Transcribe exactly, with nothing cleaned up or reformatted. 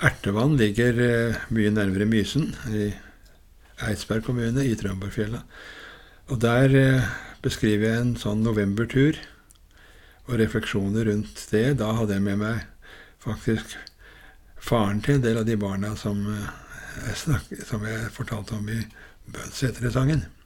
Ertevann ligger eh, mye nærmere Mysen, i Eidsberg kommune, i Trønborgfjella. Og der eh, beskriver jeg en sånn novembertur, og refleksjoner rundt det. Da hadde jeg med meg faktisk faren til en del av de barna som, eh, jeg, snak, som jeg fortalte om i Bønsetre-sangen.